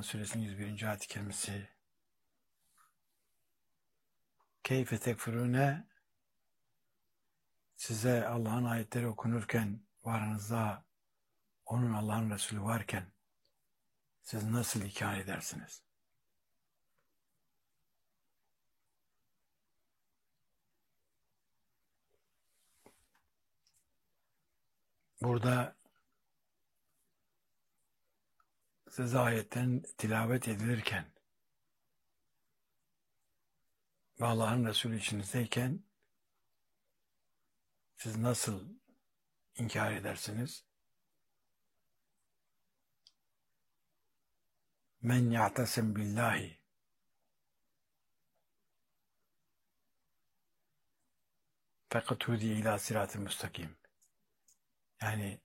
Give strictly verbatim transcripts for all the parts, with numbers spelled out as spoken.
suresinin yüz birinci ayet-i kerimesi. Keyfe tekfurune, size Allah'ın ayetleri okunurken varanızda onun Allah'ın Resulü varken siz nasıl inkar edersiniz? Burada size ayetlerin tilavet edilirken ve Allah'ın Resulü içinizdeyken siz nasıl inkar edersiniz? Men ya'tasim billahi fakat hudi ila sırat-ı müstakim. Yani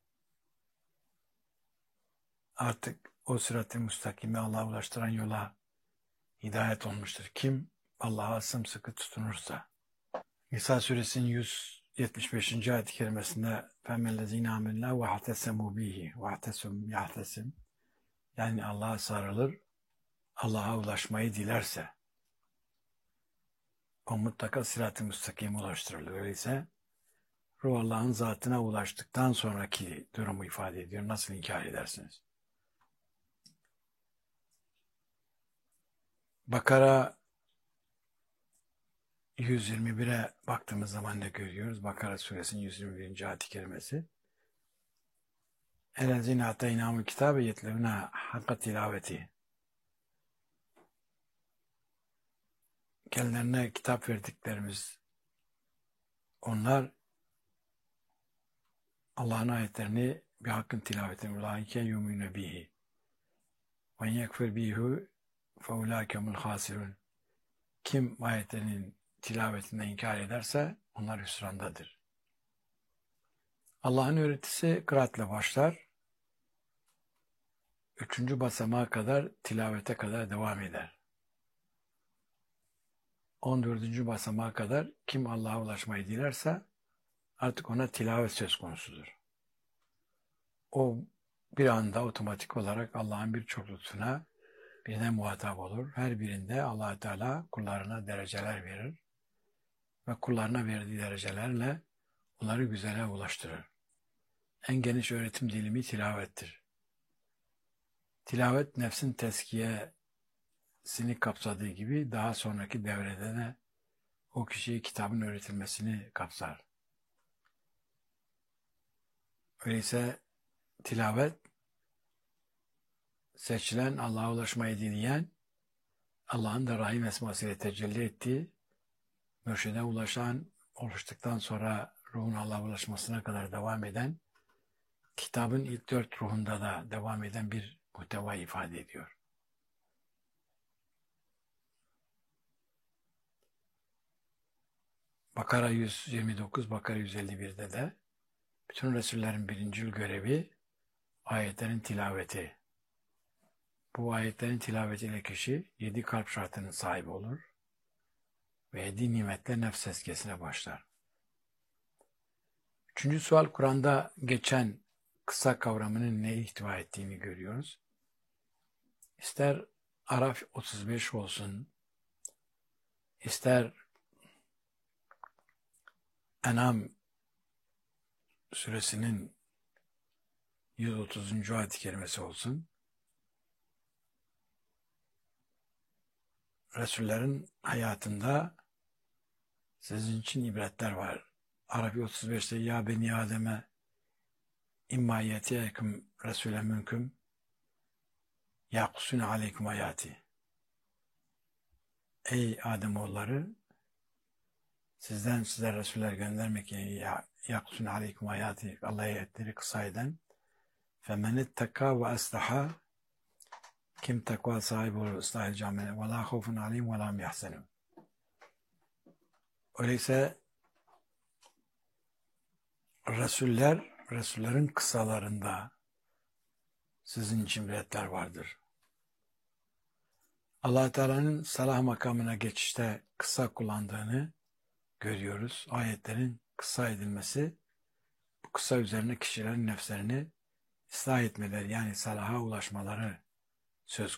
artık o sırat-ı müstakime Allah'a ulaştıran yola hidayet olmuştur. Kim Allah'a sımsıkı tutunursa. Nisa suresinin yüz yetmiş beşinci ayet-i kerimesinde فَمَنْ آمَنَّا وَاَحْتَسَمُوا بِهِ وَاَحْتَسُمْ يَحْتَسِمْ, yani Allah'a sarılır, Allah'a ulaşmayı dilerse o mutlaka sırat-ı müstakime ulaştırılır. Öyleyse ruh Allah'ın zatına ulaştıktan sonraki durumu ifade ediyor. Nasıl inkar edersiniz? Bakara yüz yirmi bire baktığımız zaman ne görüyoruz? Bakara suresinin yüz yirmi birinci ayet-i kerimesi. اَلَذِينَ اَعْتَيْنَاهُمُ الْكِتَابَ يَتْلُونَ حَقَّ تِلَاوَتِهِ, kendilerine kitap verdiklerimiz, onlar Allah'ın ayetlerini bir hakkın tilavetini اُولَٰئِكَ يُؤْمِنُونَ بِهِ وَاِنْ يَكْفُرْ بِهِ فَاُولَٰئِكَ هُمُ الْخَاسِرُونَ. Kim ayetlerinin tilavetine inkar ederse onlar hüsrandadır. Allah'ın öğretisi kıraatle başlar. Üçüncü basamağa kadar, tilavete kadar devam eder. On dördüncü basamağa kadar kim Allah'a ulaşmayı dilerse artık ona tilavet söz konusudur. O bir anda otomatik olarak Allah'ın birçok lütfuna birine muhatap olur. Her birinde Allah Teala kullarına dereceler verir ve kullarına verdiği derecelerle onları güzele ulaştırır. En geniş öğretim dilimi tilavettir. Tilavet nefsin tezkiyesini kapsadığı gibi daha sonraki devrede de o kişiye kitabın öğretilmesini kapsar. Öyleyse tilavet, seçilen, Allah'a ulaşmayı dileyen, Allah'ın da Rahim esmasıyla tecelli ettiği, mürşide ulaşan, oluştuktan sonra ruhun Allah'a ulaşmasına kadar devam eden, kitabın ilk dört ruhunda da devam eden bir muhteva ifade ediyor. Bakara yüz yirmi dokuz, Bakara yüz elli birde de bütün Resullerin birincil görevi ayetlerin tilaveti. Bu ayetlerin tilavetiyle kişi yedi kalp şartının sahibi olur ve yedi nimetle nefs tezkiyesine başlar. Üçüncü sual, Kur'an'da geçen kısa kavramının ne ihtiva ettiğini görüyoruz. İster Araf otuz beş olsun, ister En'am suresinin yüz otuzuncu ayet-i kerimesi olsun, Resullerin hayatında sizin için ibretler var. Araf otuz beşte ya beni Adem'e imma yetiyekum Resul'e münkum yakusune aleykum hayati. Ey Ademoğulları, sizden size Resuller göndermek yakusune aleykum hayati, Allah'a ayetleri kısa eden فَمَنِ اتَّقَى وَأَصْلَحَ, kim takva sahibi olur, ıslahil camine وَلَا خَوْفٌ عَلَيْهِمْ وَلَا يَحْزَنُونَ. Öyleyse Resuller, Resullerin kısalarında sizin için ibretler vardır. Allah Teala'nın salah makamına geçişte kısa kullandığını görüyoruz. Ayetlerin kısa edilmesi, bu kısa üzerine kişilerin nefslerini ıslah etmeleri, yani salaha ulaşmaları söz konusu.